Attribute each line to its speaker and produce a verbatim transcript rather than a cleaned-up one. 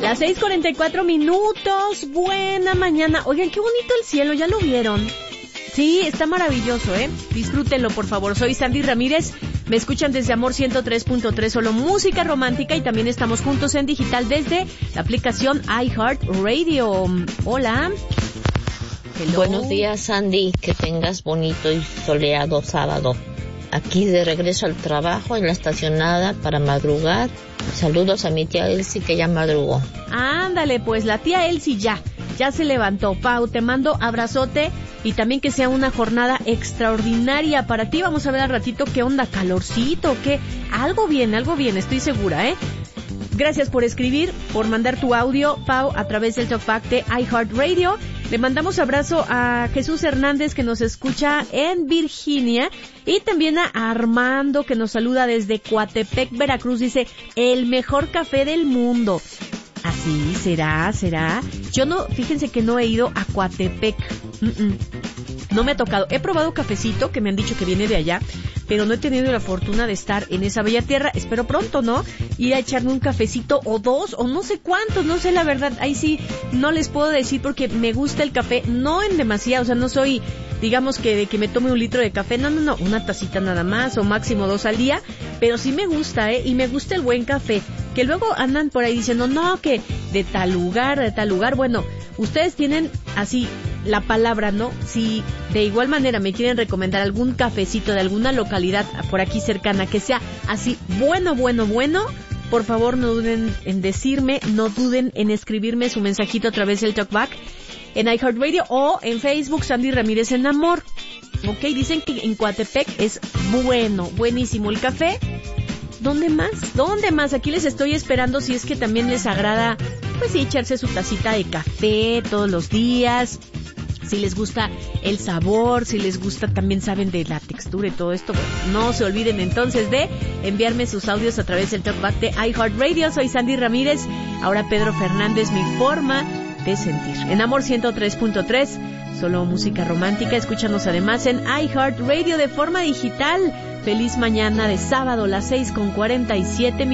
Speaker 1: Las seis cuarenta y cuatro minutos, buena mañana. Oigan, qué bonito el cielo, ¿ya lo vieron? Sí, está maravilloso, ¿eh? Disfrútenlo, por favor. Soy Sandy Ramírez, me escuchan desde Amor ciento tres punto tres, solo música romántica, y también estamos juntos en digital desde la aplicación iHeartRadio. Hola.
Speaker 2: Hello. Buenos días, Sandy, que tengas bonito y soleado sábado. Aquí de regreso al trabajo, en la estacionada para madrugar. Saludos a mi tía Elsie, que ya madrugó.
Speaker 1: Ándale, pues la tía Elsie ya, ya se levantó. Pau, te mando abrazote y también que sea una jornada extraordinaria para ti. Vamos a ver al ratito qué onda, calorcito, qué, algo bien, algo bien, estoy segura, ¿eh? Gracias por escribir, por mandar tu audio, Pau, a través del Talkback de iHeartRadio. Le mandamos abrazo a Jesús Hernández, que nos escucha en Virginia, y también a Armando, que nos saluda desde Coatepec, Veracruz. Dice, el mejor café del mundo. Así será, será. Yo no, fíjense que no he ido a Coatepec. Mm-mm. No me ha tocado. He probado cafecito, que me han dicho que viene de allá, pero no he tenido la fortuna de estar en esa bella tierra. Espero pronto, ¿no? Ir a echarme un cafecito o dos, o no sé cuántos, no sé la verdad. Ahí sí no les puedo decir, porque me gusta el café, no en demasía, o sea, no soy, digamos, que de que me tome un litro de café, no, no, no, una tacita nada más, o máximo dos al día, pero sí me gusta, ¿eh? Y me gusta el buen café, que luego andan por ahí diciendo, no, que de tal lugar, de tal lugar. Bueno, ustedes tienen así la palabra, ¿no? Si de igual manera me quieren recomendar algún cafecito de alguna localidad por aquí cercana que sea así bueno, bueno, bueno, por favor no duden en decirme, no duden en escribirme su mensajito a través del Talkback en iHeartRadio o en Facebook, Sandy Ramírez en Amor. Ok, dicen que en Coatepec es bueno, buenísimo el café. ¿Dónde más? ¿Dónde más? Aquí les estoy esperando, si es que también les agrada, pues sí, echarse su tacita de café todos los días. Si les gusta el sabor, si les gusta, también saben de la textura y todo esto. Bueno, no se olviden entonces de enviarme sus audios a través del Talkback de iHeartRadio. Soy Sandy Ramírez. Ahora Pedro Fernández, mi forma de sentir. En Amor ciento tres punto tres, solo música romántica. Escúchanos además en iHeartRadio de forma digital. Feliz mañana de sábado, las seis con cuarenta y siete minutos.